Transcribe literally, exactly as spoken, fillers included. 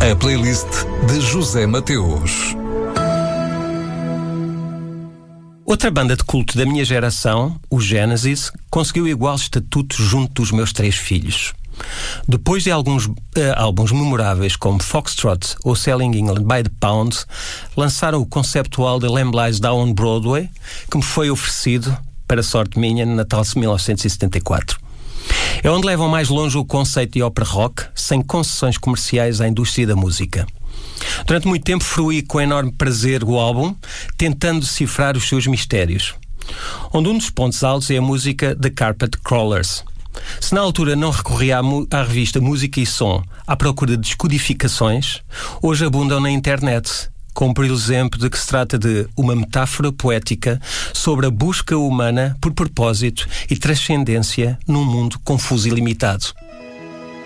A playlist de José Mateus. Outra banda de culto da minha geração, o Genesis, conseguiu igual estatuto junto dos meus três filhos. Depois de alguns uh, álbuns memoráveis como Foxtrot ou Selling England by the Pound, lançaram o conceptual The Lamb Lies Down on Broadway, que me foi oferecido, para sorte minha, no Natal de mil novecentos e setenta e quatro. É onde levam mais longe o conceito de ópera rock, sem concessões comerciais à indústria da música. Durante muito tempo fruí com enorme prazer o álbum, tentando decifrar os seus mistérios, onde um dos pontos altos é a música The Carpet Crawlers. Se na altura não recorria à, mu- à revista Música e Som à procura de descodificações, hoje abundam na internet, como por exemplo de que se trata de uma metáfora poética sobre a busca humana por propósito e transcendência num mundo confuso e limitado.